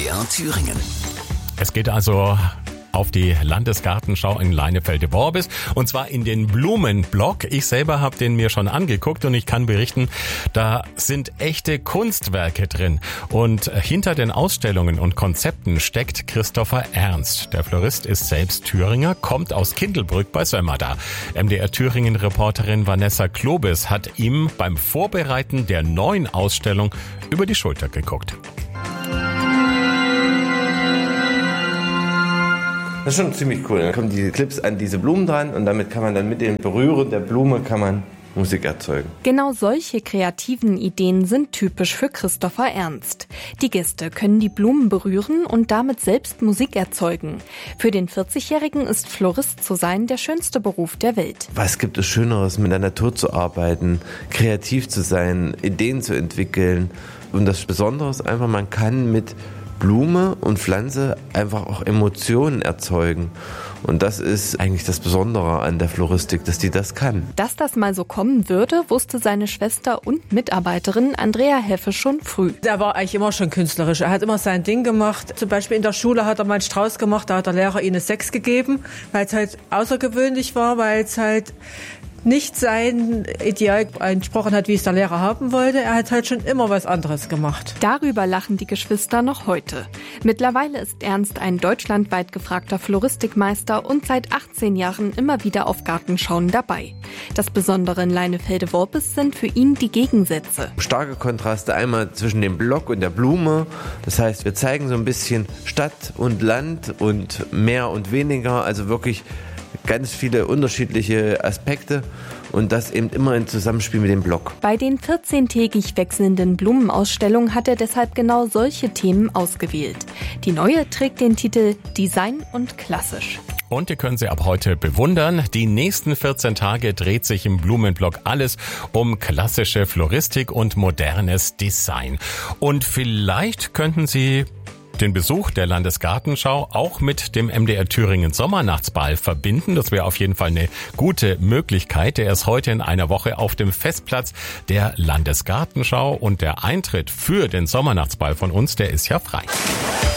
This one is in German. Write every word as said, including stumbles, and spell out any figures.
R Thüringen. Es geht also auf die Landesgartenschau in Leinefelde-Worbis und zwar in den Blumenblock. Ich selber habe den mir schon angeguckt und ich kann berichten, da sind echte Kunstwerke drin. Und hinter den Ausstellungen und Konzepten steckt Christopher Ernst. Der Florist ist selbst Thüringer, kommt aus Kindelbrück bei Sömmerda. M D R Thüringen-Reporterin Vanessa Klobes hat ihm beim Vorbereiten der neuen Ausstellung über die Schulter geguckt. Das ist schon ziemlich cool. Dann kommen die Clips an diese Blumen dran und damit kann man dann mit dem Berühren der Blume kann man Musik erzeugen. Genau solche kreativen Ideen sind typisch für Christopher Ernst. Die Gäste können die Blumen berühren und damit selbst Musik erzeugen. Für den vierzigjährigen ist Florist zu sein der schönste Beruf der Welt. Was gibt es Schöneres, mit der Natur zu arbeiten, kreativ zu sein, Ideen zu entwickeln? Und das Besondere ist einfach, man kann mit Blume und Pflanze einfach auch Emotionen erzeugen. Und das ist eigentlich das Besondere an der Floristik, dass die das kann. Dass das mal so kommen würde, wusste seine Schwester und Mitarbeiterin Andrea Heffe schon früh. Er war eigentlich immer schon künstlerisch. Er hat immer sein Ding gemacht. Zum Beispiel in der Schule hat er mal einen Strauß gemacht, da hat der Lehrer ihm eine sechs gegeben, weil es halt außergewöhnlich war, weil es halt nicht sein Ideal entsprochen hat, wie es der Lehrer haben wollte. Er hat halt schon immer was anderes gemacht. Darüber lachen die Geschwister noch heute. Mittlerweile ist Ernst ein deutschlandweit gefragter Floristikmeister und seit achtzehn Jahren immer wieder auf Gartenschauen dabei. Das Besondere in Leinefelde-Worbis sind für ihn die Gegensätze. Starke Kontraste einmal zwischen dem Block und der Blume. Das heißt, wir zeigen so ein bisschen Stadt und Land und mehr und weniger, also wirklich ganz viele unterschiedliche Aspekte und das eben immer im Zusammenspiel mit dem Block. Bei den vierzehntägig wechselnden Blumenausstellungen hat er deshalb genau solche Themen ausgewählt. Die neue trägt den Titel Design und Klassisch. Und ihr könnt sie ab heute bewundern. Die nächsten vierzehn Tage dreht sich im Blumenblock alles um klassische Floristik und modernes Design. Und vielleicht könnten Sie den Besuch der Landesgartenschau auch mit dem M D R Thüringen Sommernachtsball verbinden. Das wäre auf jeden Fall eine gute Möglichkeit. Der ist heute in einer Woche auf dem Festplatz der Landesgartenschau und der Eintritt für den Sommernachtsball von uns, der ist ja frei.